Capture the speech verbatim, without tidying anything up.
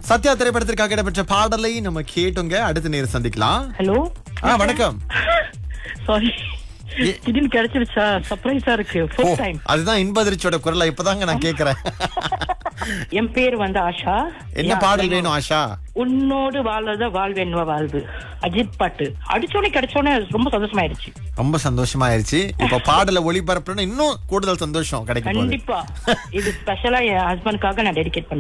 சத்யா திரைப்படத்திற்காக இடம்பெற்ற பாடலை நம்ம கேட்டோங்க. அடுத்த நேரம் சந்திக்கலாம். ஹலோ. ஆ வணக்கம். சாரி, திடீர்னு கிடைச்சிருச்சா? சர்ப்ரைஸா இருக்கு. ஓ, ஃபர்ஸ்ட் டைம். அதுதான் இன்பதிர்ச்சியோட குரலா இப்பதாங்க நான் கேக்குறேன். என் பேர் வந்து ஆஷா. என்ன பாடல் வேணும் ஆஷா? உன்னோடு வாழ்வத வாழ்வென்வ வாழ்வு, அஜித் பாட்டு. அடிச்சோடனே கிடைச்சோடனே ரொம்ப சந்தோஷமாயிருச்சு. ரொம்ப சந்தோஷமாயிருச்சு. இப்ப பாடல ஒளிபரப்புனா இன்னும் கூடுதல் சந்தோஷம் கிடைக்கும். கண்டிப்பா இது ஸ்பெஷலா என் ஹஸ்பண்டுக்காக நான் டெடிகேட் பண்றேன்.